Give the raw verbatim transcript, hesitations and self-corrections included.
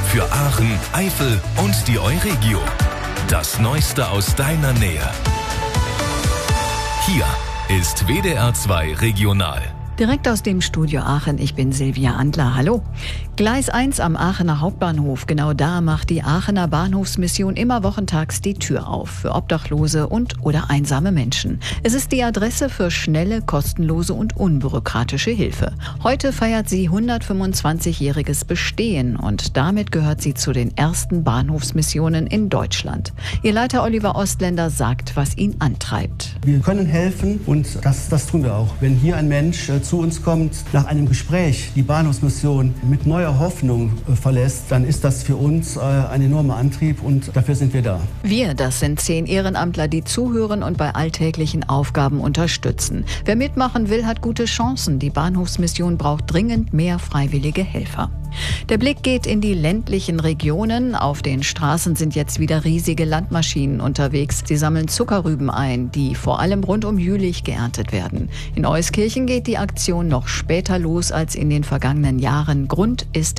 Für Aachen, Eifel und die Euregio. Das Neueste aus deiner Nähe. Hier ist W D R zwei Regional. Direkt aus dem Studio Aachen, ich bin Silvia Andler. Hallo. Gleis eins am Aachener Hauptbahnhof. Genau da macht die Aachener Bahnhofsmission immer wochentags die Tür auf. Für Obdachlose und oder einsame Menschen. Es ist die Adresse für schnelle, kostenlose und unbürokratische Hilfe. Heute feiert sie hundertfünfundzwanzigjähriges Bestehen und damit gehört sie zu den ersten Bahnhofsmissionen in Deutschland. Ihr Leiter Oliver Ostländer sagt, was ihn antreibt. Wir können helfen und das, das tun wir auch. Wenn hier ein Mensch äh, zu uns kommt, nach einem Gespräch die Bahnhofsmission mit neuer Hoffnung äh, verlässt, dann ist das für uns äh, ein enormer Antrieb und dafür sind wir da. Wir, das sind zehn Ehrenamtler, die zuhören und bei alltäglichen Aufgaben unterstützen. Wer mitmachen will, hat gute Chancen. Die Bahnhofsmission braucht dringend mehr freiwillige Helfer. Der Blick geht in die ländlichen Regionen. Auf den Straßen sind jetzt wieder riesige Landmaschinen unterwegs. Sie sammeln Zuckerrüben ein, die vor allem rund um Jülich geerntet werden. In Euskirchen geht die Aktion noch später los als in den vergangenen Jahren. Grund ist